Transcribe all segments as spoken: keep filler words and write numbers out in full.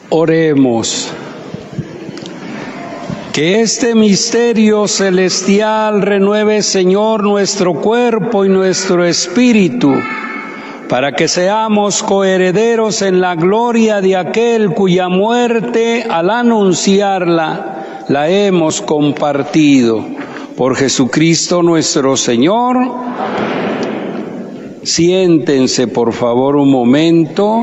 Oremos. Que este misterio celestial renueve, Señor, nuestro cuerpo y nuestro espíritu, para que seamos coherederos en la gloria de aquel cuya muerte, al anunciarla, la hemos compartido. Por Jesucristo nuestro Señor. Siéntense, por favor, un momento.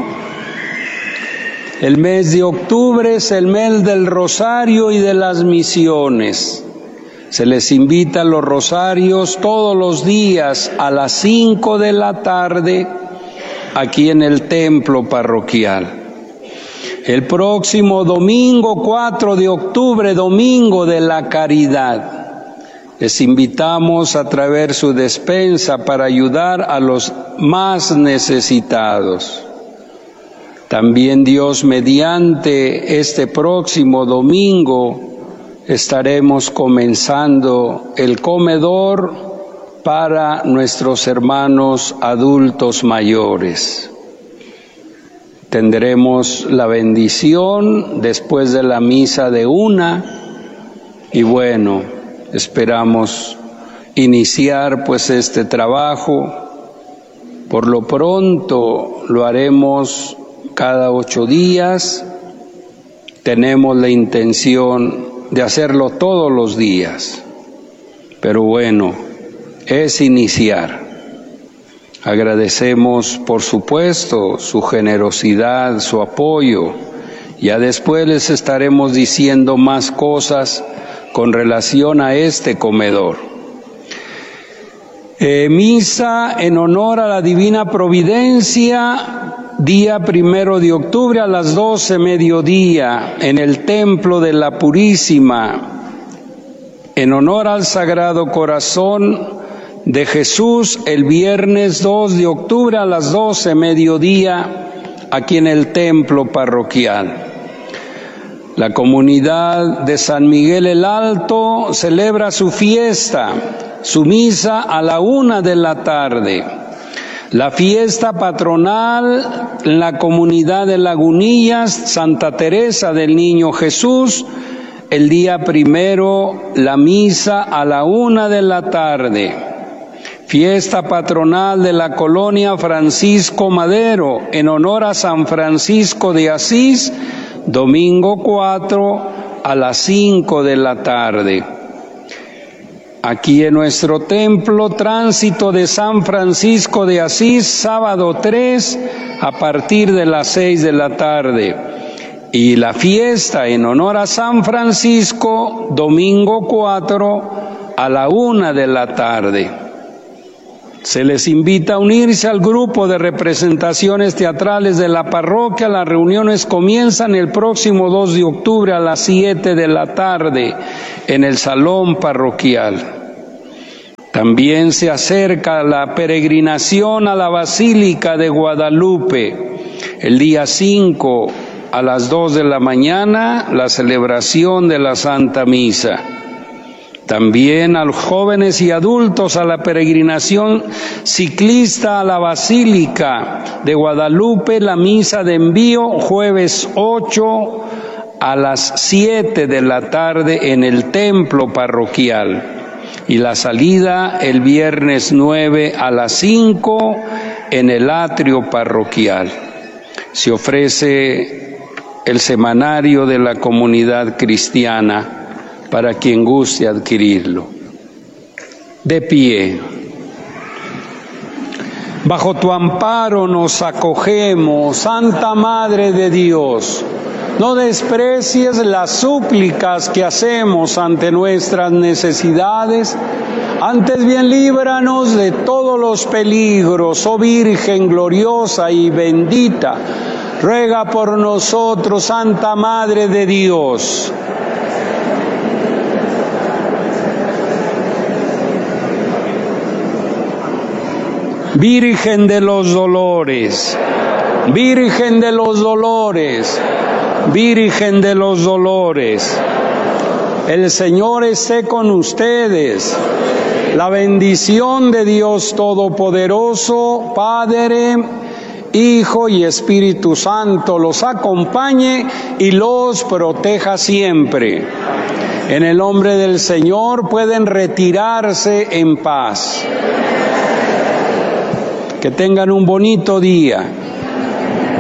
El mes de octubre es el mes del rosario y de las misiones. Se les invita a los rosarios todos los días a las cinco de la tarde aquí en el templo parroquial. El próximo domingo cuatro de octubre, domingo de la caridad, les invitamos a traer su despensa para ayudar a los más necesitados. También Dios mediante este próximo domingo estaremos comenzando el comedor para nuestros hermanos adultos mayores. Tendremos la bendición después de la misa de una y bueno, esperamos iniciar pues este trabajo. Por lo pronto lo haremos cada ocho días. Tenemos la intención de hacerlo todos los días, pero bueno, es iniciar. Agradecemos, por supuesto, su generosidad, su apoyo. Ya después les estaremos diciendo más cosas con relación a este comedor. Eh, misa en honor a la Divina Providencia, día primero de octubre a las doce mediodía, en el Templo de la Purísima, en honor al Sagrado Corazón de Jesús, el viernes dos de octubre a las doce mediodía, aquí en el Templo parroquial. La comunidad de San Miguel el Alto celebra su fiesta, su misa a la una de la tarde. La fiesta patronal en la comunidad de Lagunillas, Santa Teresa del Niño Jesús, el día primero, la misa a la una de la tarde. Fiesta patronal de la colonia Francisco Madero, en honor a San Francisco de Asís, domingo cuatro a las cinco de la tarde. Aquí en nuestro templo, tránsito de San Francisco de Asís, sábado tres a partir de las seis de la tarde. Y la fiesta en honor a San Francisco, domingo cuatro a la una de la tarde. Se les invita a unirse al grupo de representaciones teatrales de la parroquia. Las reuniones comienzan el próximo dos de octubre a las siete de la tarde en el salón parroquial. También se acerca la peregrinación a la Basílica de Guadalupe. El día cinco a las dos de la mañana, la celebración de la Santa Misa. También a los jóvenes y adultos a la peregrinación ciclista a la Basílica de Guadalupe, la misa de envío jueves ocho a las siete de la tarde en el templo parroquial y la salida el viernes nueve a las cinco en el atrio parroquial. Se ofrece el semanario de la comunidad cristiana para quien guste adquirirlo. De pie. Bajo tu amparo nos acogemos, Santa Madre de Dios. No desprecies las súplicas que hacemos ante nuestras necesidades, antes bien líbranos de todos los peligros, oh Virgen gloriosa y bendita. Ruega por nosotros, Santa Madre de Dios. Virgen de los dolores, Virgen de los dolores, Virgen de los dolores. El Señor esté con ustedes. La bendición de Dios Todopoderoso, Padre, Hijo y Espíritu Santo los acompañe y los proteja siempre. En el nombre del Señor pueden retirarse en paz. Que tengan un bonito día.